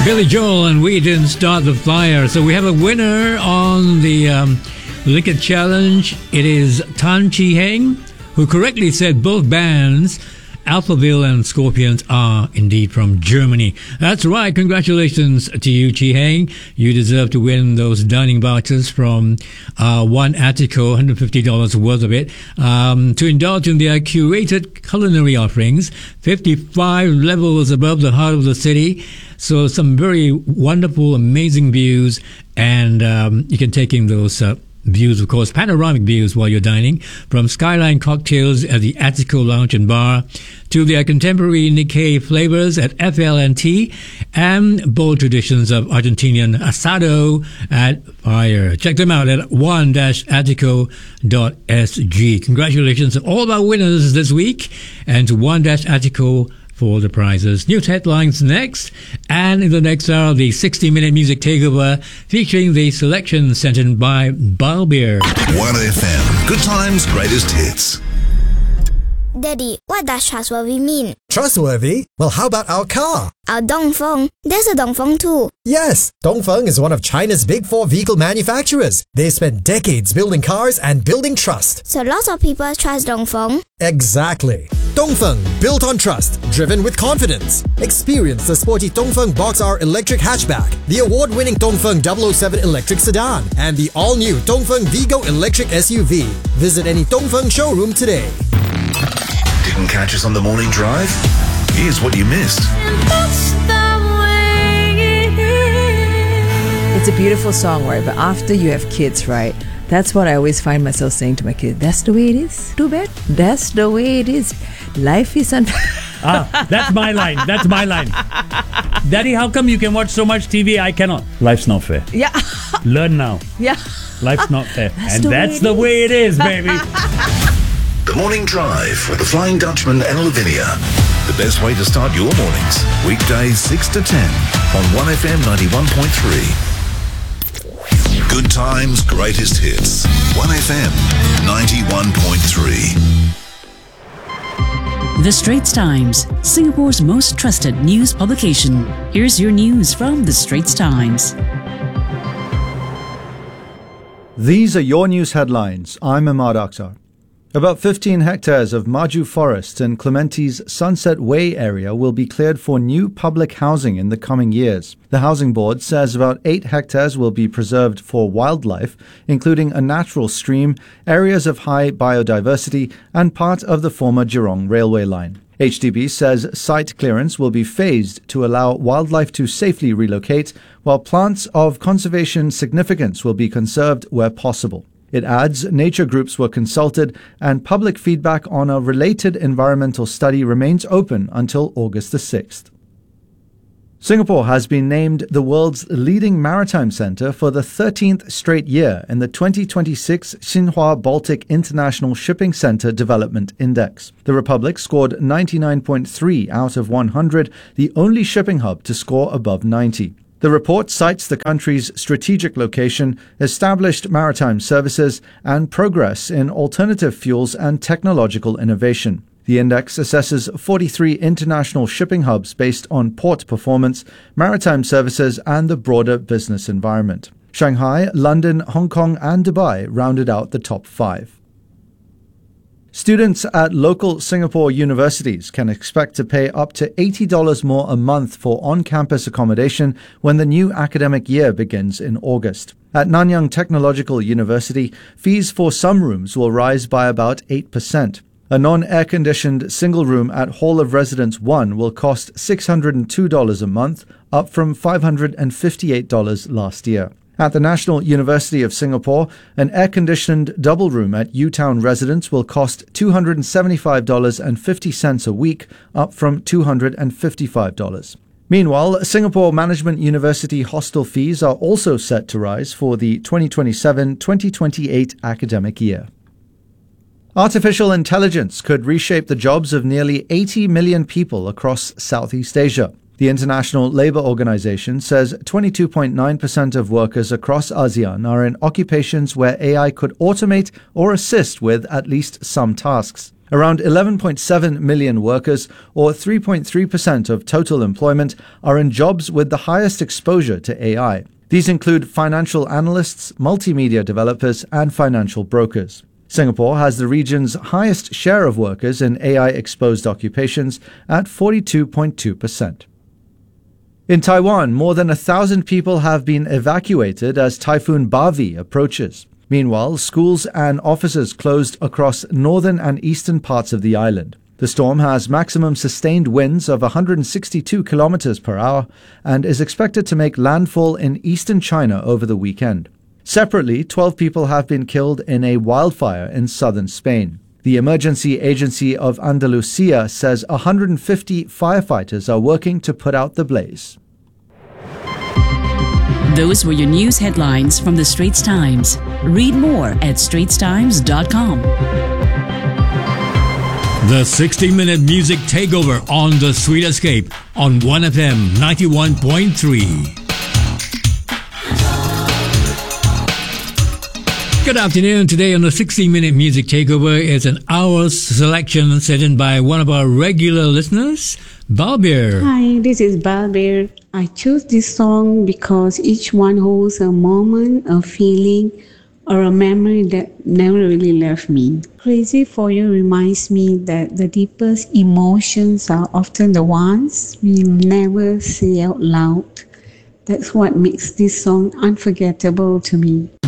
Billy Joel and We Didn't Start the Fire. So we have a winner on the Liquid Challenge. It is Tan Chi Heng, who correctly said both bands, Alphaville and Scorpions, are indeed from Germany. That's right. Congratulations to you, Chi Heng. You deserve to win those dining vouchers from One Attico, $150 worth of it, to indulge in their curated culinary offerings, 55 levels above the heart of the city. So some very wonderful, amazing views, and you can take in those views, of course, panoramic views while you're dining, from Skyline Cocktails at the Attico Lounge and Bar to their contemporary Nikkei flavors at FL&T and bold traditions of Argentinian asado at Fire. Check them out at one-attico.sg. Congratulations to all of our winners this week and to One-Attico for the prizes. News headlines next, and in the next hour, the 60-minute music takeover featuring the selection sent by Balbeer. 1FM, good times, greatest hits. Daddy, what does trustworthy mean? Trustworthy? Well, how about our car? Our Dongfeng. There's a Dongfeng too. Yes, Dongfeng is one of China's big four vehicle manufacturers. They spent decades building cars and building trust. So lots of people trust Dongfeng? Exactly. Dongfeng, built on trust, driven with confidence. Experience the sporty Dongfeng Box R electric hatchback, the award-winning Dongfeng 007 electric sedan, and the all-new Dongfeng Vigo electric SUV. Visit any Dongfeng showroom today. Didn't catch us on the morning drive? Here's what you missed. It's a beautiful song, right? But after you have kids, right? That's what I always find myself saying to my kids. That's the way it is. Too bad. That's the way it is. Life is unfair. That's my line. That's my line. Daddy, how come you can watch so much TV? I cannot. Life's not fair. Yeah. Learn now. Yeah. Life's not fair. That's the way it is, baby. The Morning Drive with the Flying Dutchman and Lavinia. The best way to start your mornings. Weekdays 6 to 10 on 1FM 91.3. Good times, greatest hits. 1FM 91.3. The Straits Times, Singapore's most trusted news publication. Here's your news from The Straits Times. These are your news headlines. I'm Ahmad Akhtar. About 15 hectares of Maju Forest in Clementi's Sunset Way area will be cleared for new public housing in the coming years. The Housing Board says about 8 hectares will be preserved for wildlife, including a natural stream, areas of high biodiversity, and part of the former Jurong railway line. HDB says site clearance will be phased to allow wildlife to safely relocate, while plants of conservation significance will be conserved where possible. It adds nature groups were consulted and public feedback on a related environmental study remains open until August the 6th. Singapore has been named the world's leading maritime centre for the 13th straight year in the 2026 Xinhua Baltic International Shipping Centre Development Index. The Republic scored 99.3 out of 100, the only shipping hub to score above 90. The report cites the country's strategic location, established maritime services, and progress in alternative fuels and technological innovation. The index assesses 43 international shipping hubs based on port performance, maritime services, and the broader business environment. Shanghai, London, Hong Kong, and Dubai rounded out the top 5. Students at local Singapore universities can expect to pay up to $80 more a month for on-campus accommodation when the new academic year begins in August. At Nanyang Technological University, fees for some rooms will rise by about 8%. A non-air-conditioned single room at Hall of Residence 1 will cost $602 a month, up from $558 last year. At the National University of Singapore, an air-conditioned double room at UTown Residence will cost $275.50 a week, up from $255. Meanwhile, Singapore Management University hostel fees are also set to rise for the 2027-2028 academic year. Artificial intelligence could reshape the jobs of nearly 80 million people across Southeast Asia. The International Labour Organization says 22.9% of workers across ASEAN are in occupations where AI could automate or assist with at least some tasks. Around 11.7 million workers, or 3.3% of total employment, are in jobs with the highest exposure to AI. These include financial analysts, multimedia developers, and financial brokers. Singapore has the region's highest share of workers in AI-exposed occupations at 42.2%. In Taiwan, more than 1,000 people have been evacuated as Typhoon Bavi approaches. Meanwhile, schools and offices closed across northern and eastern parts of the island. The storm has maximum sustained winds of 162 kilometers per hour and is expected to make landfall in eastern China over the weekend. Separately, 12 people have been killed in a wildfire in southern Spain. The Emergency Agency of Andalusia says 150 firefighters are working to put out the blaze. Those were your news headlines from the Straits Times. Read more at straitstimes.com. The 60-minute music takeover on The Sweet Escape on 1FM 91.3. Good afternoon. Today on the 60-minute music takeover is an hour's selection set in by one of our regular listeners, Balbir. Hi, this is Balbir. I chose this song because each one holds a moment, a feeling, or a memory that never really left me. Crazy for You reminds me that the deepest emotions are often the ones we never say out loud. That's what makes this song unforgettable to me.